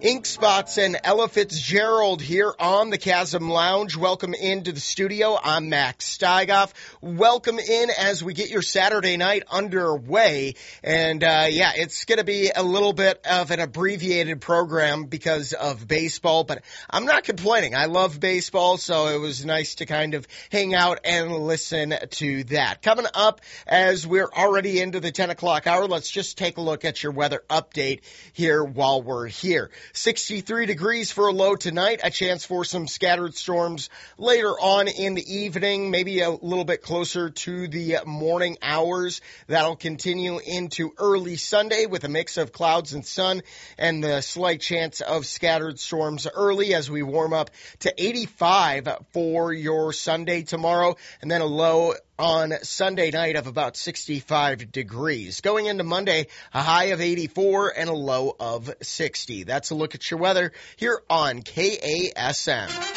Ink Spots and Ella Fitzgerald here on the Chasm Lounge. Welcome into the studio. I'm Max Steigoff. Welcome in as we get your Saturday night underway. And, it's going to be a little bit of an abbreviated program because of baseball, but I'm not complaining. I love baseball, so it was nice to kind of hang out and listen to that. Coming up as we're already into the 10 o'clock hour, let's just take a look at your weather update here while we're here. 63 degrees for a low tonight, a chance for some scattered storms later on in the evening, maybe a little bit closer to the morning hours. That'll continue into early Sunday with a mix of clouds and sun and the slight chance of scattered storms early as we warm up to 85 for your Sunday tomorrow, and then a low on Sunday night of about 65 degrees. Going into Monday, a high of 84 and a low of 60. That's a look at your weather here on KASM.